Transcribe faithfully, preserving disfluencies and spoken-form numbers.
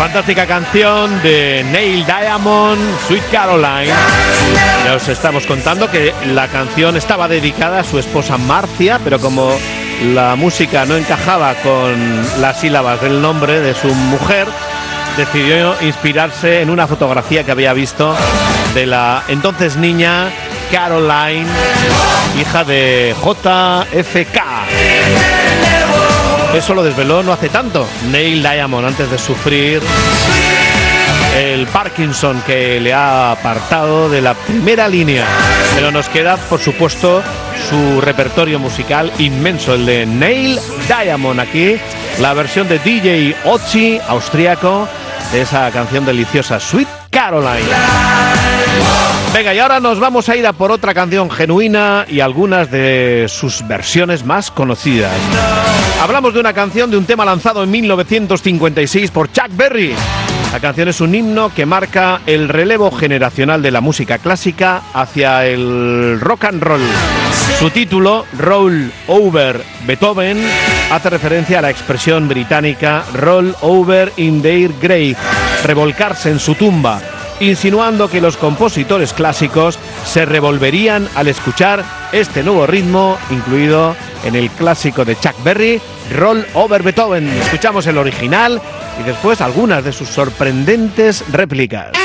Fantástica canción de Neil Diamond, Sweet Caroline. Ya os estamos contando que la canción estaba dedicada a su esposa Marcia, pero como la música no encajaba con las sílabas del nombre de su mujer, decidió inspirarse en una fotografía que había visto de la entonces niña Caroline, hija de J F K. Eso lo desveló no hace tanto Neil Diamond, antes de sufrir el Parkinson que le ha apartado de la primera línea. Pero nos queda, por supuesto, su repertorio musical inmenso, el de Neil Diamond. Aquí la versión de D J Ochi, austriaco, de esa canción deliciosa, Sweet Caroline. Venga, y ahora nos vamos a ir a por otra canción genuina y algunas de sus versiones más conocidas. Hablamos de una canción de un tema lanzado en mil novecientos cincuenta y seis por Chuck Berry. La canción es un himno que marca el relevo generacional de la música clásica hacia el rock and roll. Su título, Roll Over Beethoven, hace referencia a la expresión británica Roll Over in their grave, revolcarse en su tumba, insinuando que los compositores clásicos se revolverían al escuchar este nuevo ritmo incluido en el clásico de Chuck Berry, Roll Over Beethoven. Escuchamos el original y después algunas de sus sorprendentes réplicas.